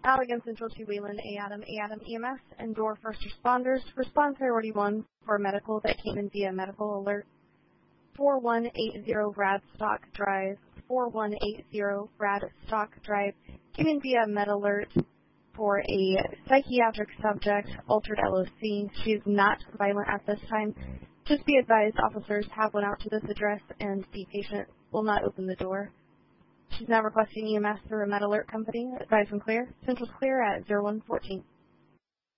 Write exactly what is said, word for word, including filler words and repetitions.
Allegan Central to Wayland, A. Adam, A. Adam E M S, and Door First Responders. Respond priority one for medical that came in via medical alert. four one eight zero Bradstock Drive. four one eight zero Bradstock Drive came in via med alert for a psychiatric subject, altered L O C. She is not violent at this time. Just be advised, officers have went out to this address and the patient will not open the door. She's now requesting E M S through a med alert company. Advise and clear. Central's clear at zero one fourteen.